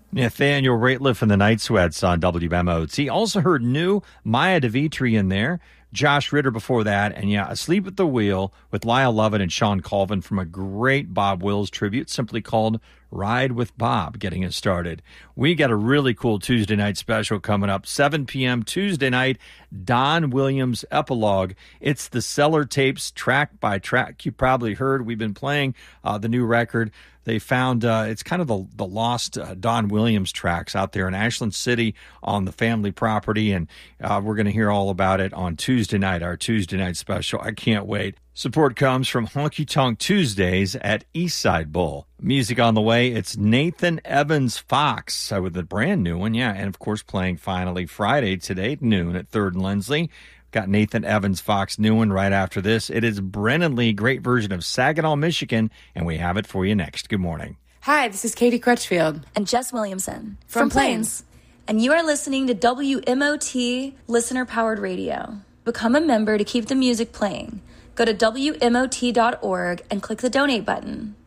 Nathaniel Rateliff and the Night Sweats on WMOT. Also heard new Maya DeVitri in there. Josh Ritter before that. And yeah, Asleep at the Wheel with Lyle Lovett and Sean Colvin from a great Bob Wills tribute simply called Ride with Bob, getting us started. We got a really cool Tuesday night special coming up, 7 p.m. Tuesday night, Don Williams Epilogue. It's the Cellar Tapes track by track. You probably heard we've been playing the new record. They found it's kind of the lost Don Williams tracks out there in Ashland City on the family property, and we're going to hear all about it on Tuesday night, our Tuesday night special. I can't wait. Support comes from Honky Tonk Tuesdays at Eastside Bowl. Music on the way, it's Nathan Evans Fox with a brand new one, yeah, and of course playing finally Friday today at noon at 3rd and Lindsley. Got Nathan Evans Fox new one right after this. It is Brennan Lee, great version of Saginaw, Michigan, and we have it for you next. Good morning. Hi, this is Katie Crutchfield. And Jess Williamson. From Plains. And you are listening to WMOT Listener-Powered Radio. Become a member to keep the music playing. Go to WMOT.org and click the donate button.